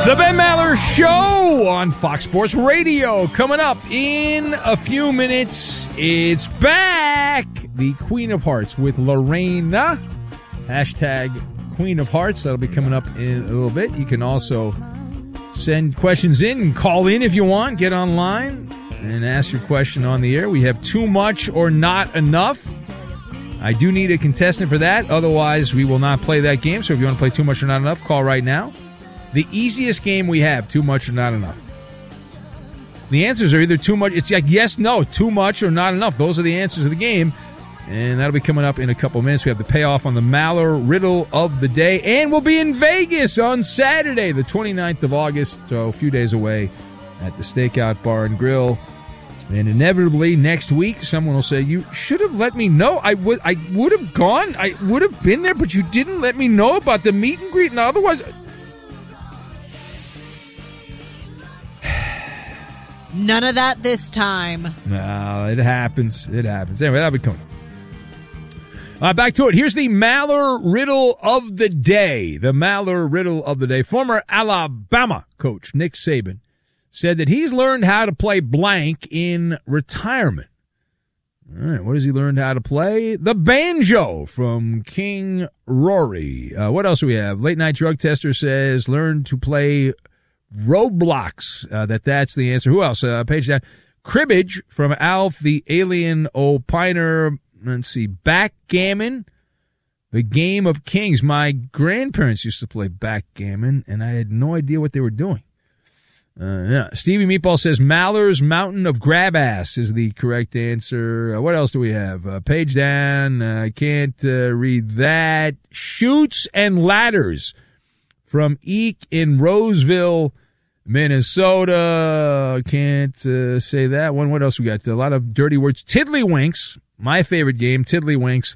The Ben Maller Show on Fox Sports Radio. Coming up in a few minutes, it's back. The Queen of Hearts with Lorena. Hashtag Queen of Hearts. That'll be coming up in a little bit. You can also send questions in and call in if you want. Get online and ask your question on the air. We have too much or not enough. I do need a contestant for that. Otherwise, we will not play that game. So if you want to play too much or not enough, call right now. The easiest game we have, too much or not enough. The answers are either too much. It's like yes, no, too much or not enough. Those are the answers of the game. And that'll be coming up in a couple minutes. We have the payoff on the Maller Riddle of the Day. And we'll be in Vegas on Saturday, the 29th of August. So a few days away at the Stakeout Bar and Grill. And inevitably next week, someone will say, you should have let me know. I would have gone. I would have been there, but you didn't let me know about the meet and greet. And otherwise... None of that this time. No, it happens. It happens. Anyway, that'll be coming. Back to it. Here's the Maller Riddle of the Day. The Maller Riddle of the Day. Former Alabama coach Nick Saban said that he's learned how to play blank in retirement. All right, what has he learned how to play? The banjo from King Rory. What else do we have? Late Night Drug Tester says learned to play Roblox. That's the answer. Who else? Page down. Cribbage from Alf the Alien Opiner. Let's see. Backgammon. The Game of Kings. My grandparents used to play backgammon, and I had no idea what they were doing. Yeah. Stevie Meatball says Maller's Mountain of Grab Ass is the correct answer. What else do we have? Page down. I can't read that. Chutes and Ladders from Eek in Roseville, Minnesota. Can't say that one. What else we got? A lot of dirty words. Tiddlywinks, my favorite game, Tiddlywinks.